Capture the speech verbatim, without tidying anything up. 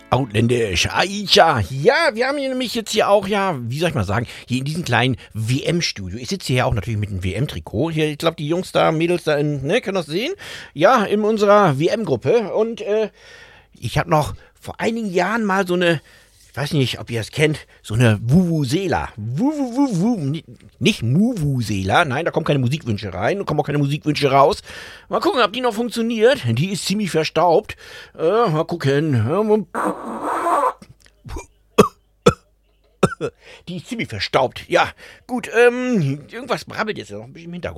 Ausländisch, Aisha. Ja, wir haben hier nämlich jetzt hier auch, ja, wie soll ich mal sagen, hier in diesem kleinen W M-Studio. Ich sitze hier ja auch natürlich mit einem W M-Trikot. Hier, ich glaube, die Jungs da, Mädels da, in, ne, können das sehen? Ja, in unserer W M-Gruppe. Und äh, ich habe noch vor einigen Jahren mal so eine, ich weiß nicht, ob ihr das kennt, so eine Vuvuzela. Vuvuvuvu, nicht Muvuzela, nein, da kommen keine Musikwünsche rein, da kommen auch keine Musikwünsche raus. Mal gucken, ob die noch funktioniert. Die ist ziemlich verstaubt. Äh, mal gucken. Die ist ziemlich verstaubt. Ja, gut, ähm, irgendwas brabbelt jetzt noch ein bisschen im Hintergrund.